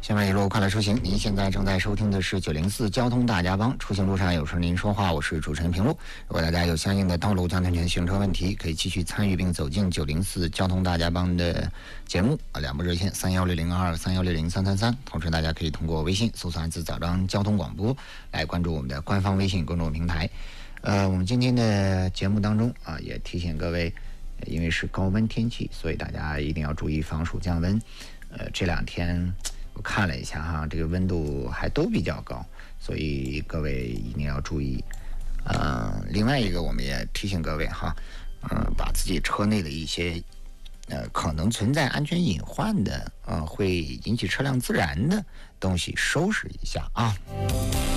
下面一路快乐出行，您现在正在收听的是904交通大家帮，出行路上有事您说话，我是主持人平路。如果大家有相应的道路交通安全行车问题，可以继续参与并走进904交通大家帮的节目两部热线316022、31603333，同时大家可以通过微信搜索汉字早章交通广播来关注我们的官方微信公众平台。我们今天的节目当中也提醒各位，因为是高温天气，所以大家一定要注意防暑降温。这两天我看了一下哈，这个温度还都比较高，所以各位一定要注意。另外一个我们也提醒各位哈，把自己车内的一些可能存在安全隐患的会引起车辆自燃的东西收拾一下啊。